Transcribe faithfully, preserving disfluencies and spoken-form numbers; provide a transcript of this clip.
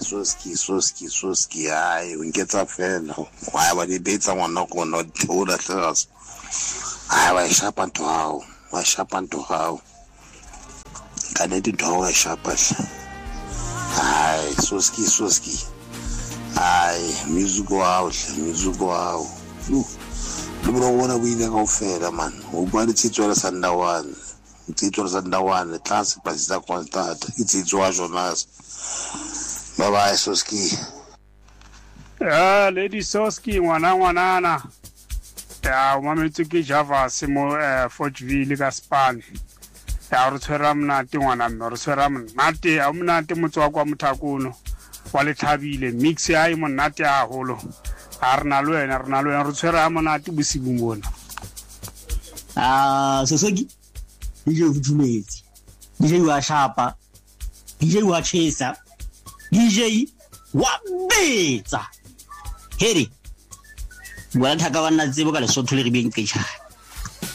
soski soski soski ai o nketsa fela wa ba di betsa ngwana go no thola tlase ai wa shapa ntho hao wa shapa ntho hao ka ne di ntho wa shapa ai soski soski ai music wow music wow lu lu bona bo ile ka ofela man o ba le tsitswela sandawana tsitswela sandawana class pasisa contact itsitswa Jonas bye bye soski ah lady soski ngwana ngwanana ya mametso ke Java se mo Forgeville ka Span ya re tshwera mnate ngwana mme re tshwera mnate a mnate motswa kwa Mothakuno wa le Thabile mix ya i monate a holo a rena lo ena rena lo ena re tshwera monate bosibu bona ah sosoki D J Vuthumezi D J wa shapa D J wa chesa D J wa betsa heri wala thaka bana tsebo ka le sotho le re beng ke tshaka